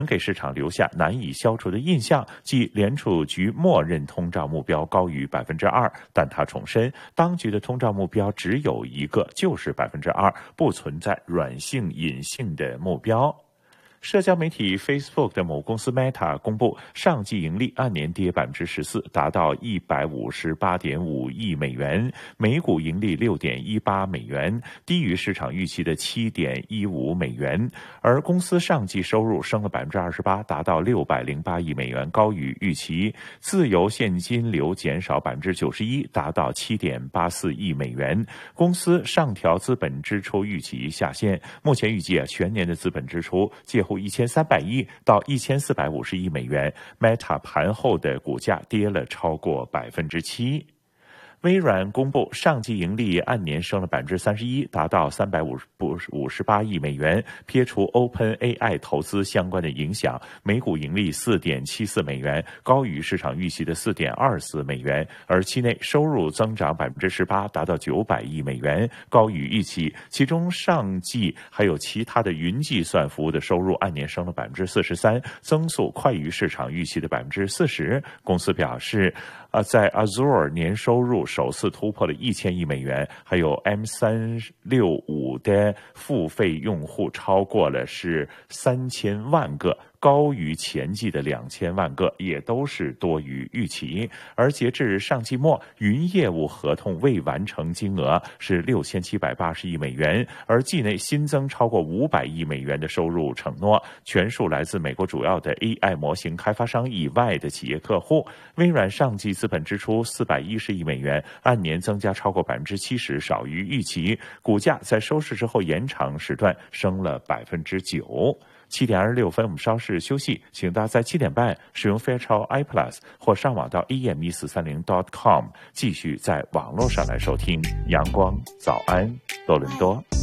给市场留下难以消除的印象，即联储局默认通胀目标高于2%，但他重申，当局的通胀目标只有一个，就是2%，不存在软性隐性的目标。社交媒体 Facebook 的母公司 Meta 公布，上季盈利按年跌14%，达到158.5亿美元，每股盈利6.18美元，低于市场预期的7.15美元。而公司上季收入升了28%，达到608亿美元，高于预期。自由现金流减少91%，达到7.84亿美元。公司上调资本支出预期下限，目前预计全年的资本支出介乎1300亿到1450亿美元。Meta 盘后的股价跌了超过7%。微软公布上季盈利按年升了31%，达到358亿美元，撇除 OpenAI 投资相关的影响，每股盈利4.74美元，高于市场预期的4.24美元。而期内收入增长18%，达到900亿美元，高于预期。其中上季还有其他的云计算服务的收入按年升了43%，增速快于市场预期的40%。公司表示，在 Azure 年收入首次突破了1000亿美元，还有 M365 的付费用户超过了是3000万个，高于前季的2000万个，也都是多于预期。而截至上季末，云业务合同未完成金额是6780亿美元，而季内新增超过500亿美元的收入承诺，全数来自美国主要的 AI 模型开发商以外的企业客户。微软上季资本支出410亿美元，按年增加超过70%，少于预期。股价在收市之后延长时段升了9%。7点26分，我们稍事休息，请大家在7点半使用 Fairchild iPlus 或上网到 am1430.com 继续在网络上来收听阳光早安多伦多。